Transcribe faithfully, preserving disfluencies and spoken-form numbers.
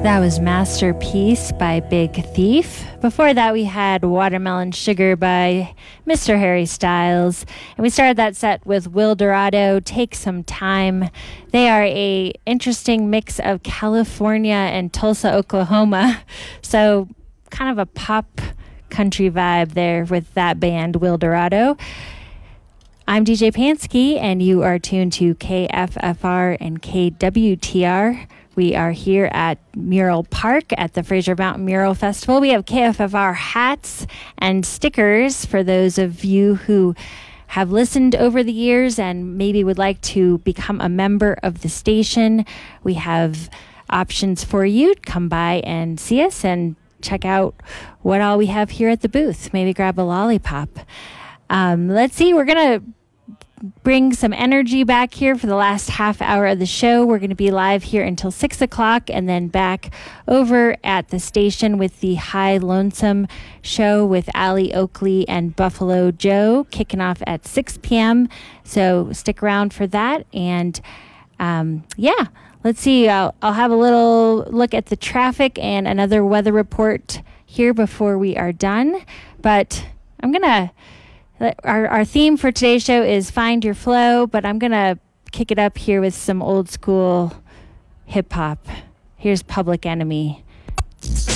That was Masterpiece by Big Thief. Before that, we had Watermelon Sugar by Mister Harry Styles. And we started that set with Will Dorado, Take Some Time. They are a interesting mix of California and Tulsa, Oklahoma. So kind of a pop country vibe there with that band, Will Dorado. I'm D J Pansky, and you are tuned to K F F R and K W T R. We are here at Mural Park at the Fraser Mountain Mural Festival. We have K F F R hats and stickers for those of you who have listened over the years and maybe would like to become a member of the station. We have options for you. Come by and see us and check out what all we have here at the booth. Maybe grab a lollipop. Um, let's see, we're going to bring some energy back here for the last half hour of the show. We're going to be live here until six o'clock and then back over at the station with the High Lonesome show with Allie Oakley and Buffalo Joe kicking off at six p.m. So stick around for that. And um, yeah, let's see. I'll, I'll have a little look at the traffic and another weather report here before we are done. But I'm going to Our, our theme for today's show is Find Your Flow, but I'm going to kick it up here with some old school hip hop. Here's Public Enemy.